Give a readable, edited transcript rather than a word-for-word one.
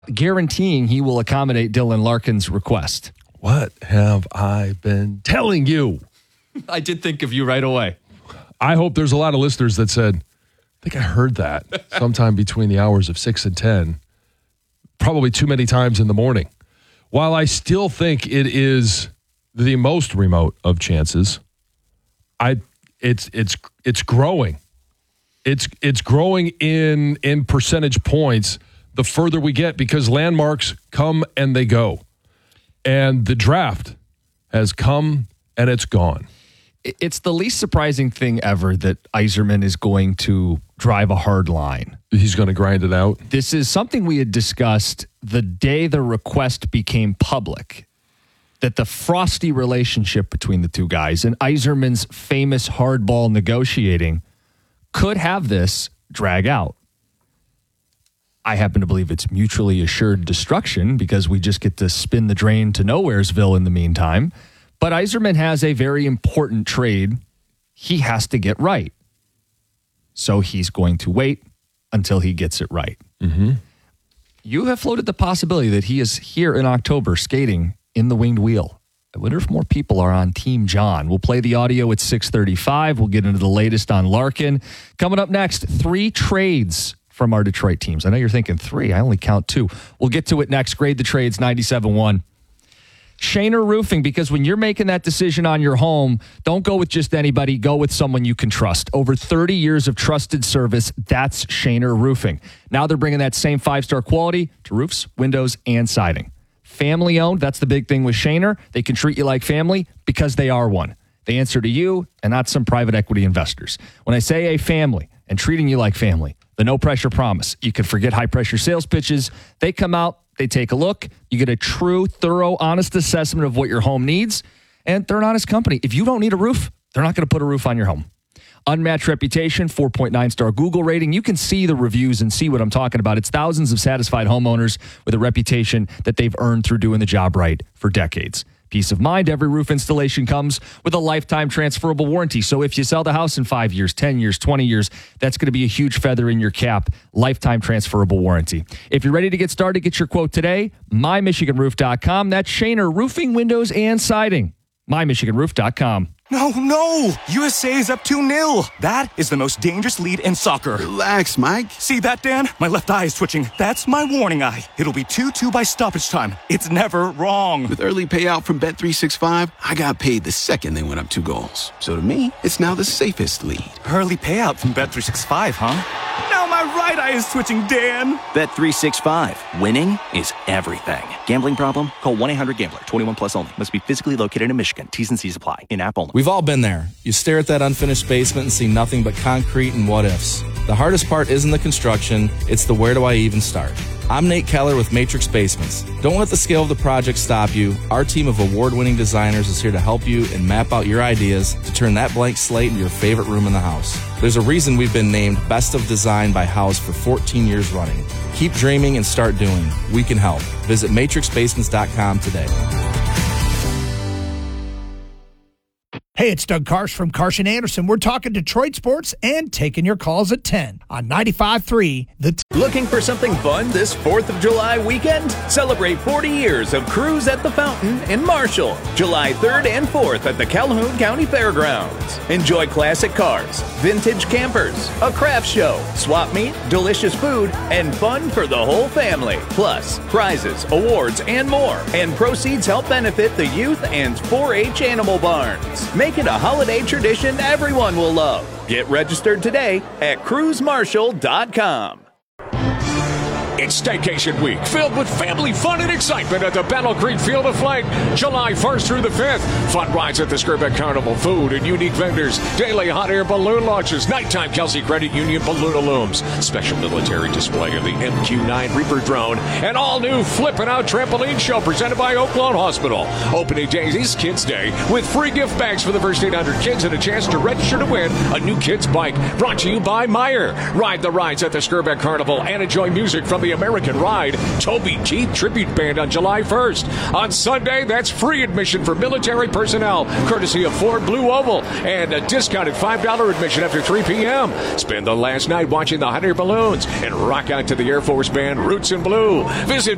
guaranteeing he will accommodate Dylan Larkin's request. What have I been telling you? I did think of you right away. I hope there's a lot of listeners that said, I think I heard that sometime between the hours of 6 and 10, probably too many times in the morning. While I still think it is the most remote of chances, it's growing. It's growing in percentage points the further we get, because landmarks come and they go. And the draft has come and it's gone. It's the least surprising thing ever that Yzerman is going to drive a hard line. He's going to grind it out. This is something we had discussed the day the request became public, that the frosty relationship between the two guys and Yzerman's famous hardball negotiating could have this drag out. I happen to believe it's mutually assured destruction because we just get to spin the drain to Nowheresville in the meantime. But Yzerman has a very important trade he has to get right. So he's going to wait until he gets it right. Mm-hmm. You have floated the possibility that he is here in October skating in the winged wheel. I wonder if more people are on Team John. We'll play the audio at 6:35. We'll get into the latest on Larkin. Coming up next, 3 trades from our Detroit teams. I know you're thinking 3. I only count 2. We'll get to it next. Grade the Trades, 97.1. Shaner Roofing, because when you're making that decision on your home, don't go with just anybody. Go with someone you can trust. Over 30 years of trusted service, that's Shaner Roofing. Now they're bringing that same 5-star quality to roofs, windows, and siding. Family owned, that's the big thing with Shaner. They can treat you like family because they are one. They answer to you and not some private equity investors. When I say a family and treating you like family, the no pressure promise. You can forget high pressure sales pitches. They come out, they take a look. You get a true, thorough, honest assessment of what your home needs. And they're an honest company. If you don't need a roof, they're not going to put a roof on your home. Unmatched reputation, 4.9-star Google rating. You can see the reviews and see what I'm talking about. It's thousands of satisfied homeowners with a reputation that they've earned through doing the job right for decades. Peace of mind, every roof installation comes with a lifetime transferable warranty. So if you sell the house in 5 years, 10 years, 20 years, that's going to be a huge feather in your cap. Lifetime transferable warranty. If you're ready to get started, get your quote today. MyMichiganRoof.com. That's Shaner Roofing, Windows, and Siding. MyMichiganRoof.com. No. USA is up 2-0. That is the most dangerous lead in soccer. Relax, Mike. See that, Dan? My left eye is twitching. That's my warning eye. It'll be 2-2 by stoppage time. It's never wrong. With early payout from Bet365, I got paid the second they went up 2 goals. So to me, it's now the safest lead. Early payout from Bet365, huh? Now my right eye is twitching, Dan. Bet365. Winning is everything. Gambling problem? Call 1-800-GAMBLER. 21 plus only. Must be physically located in Michigan. T's and C's apply. In-app only. We've all been there. You stare at that unfinished basement and see nothing but concrete and what-ifs. The hardest part isn't the construction, it's the where do I even start. I'm Nate Keller with Matrix Basements. Don't let the scale of the project stop you. Our team of award-winning designers is here to help you and map out your ideas to turn that blank slate into your favorite room in the house. There's a reason we've been named Best of Design by House for 14 years running. Keep dreaming and start doing. We can help. Visit matrixbasements.com today. Hey, it's Doug Karsh from Karsh & Anderson. We're talking Detroit sports and taking your calls at 10 on 95.3 The Looking for something fun this 4th of July weekend? Celebrate 40 years of Cruise at the Fountain in Marshall, July 3rd and 4th at the Calhoun County Fairgrounds. Enjoy classic cars, vintage campers, a craft show, swap meet, delicious food, and fun for the whole family. Plus, prizes, awards, and more. And proceeds help benefit the youth and 4-H animal barns. Make it a holiday tradition everyone will love. Get registered today at cruisemarshall.com. It's Staycation Week, filled with family fun and excitement at the Battle Creek Field of Flight, July 1st through the 5th. Fun rides at the Skirbeck Carnival, food and unique vendors, daily hot air balloon launches, nighttime Kelsey Credit Union balloon illumes, special military display of the MQ-9 Reaper drone, and all-new Flippin' Out Trampoline Show presented by Oaklawn Hospital. Opening day is Kids Day, with free gift bags for the first 800 kids and a chance to register to win a new kid's bike. Brought to you by Meyer. Ride the rides at the Skirbeck Carnival and enjoy music from the American Ride Toby Keith Tribute Band on July 1st. On Sunday, that's free admission for military personnel, courtesy of Ford Blue Oval, and a discounted $5 admission after 3 p.m. Spend the last night watching the hot air balloons and rock out to the Air Force Band Roots in Blue. Visit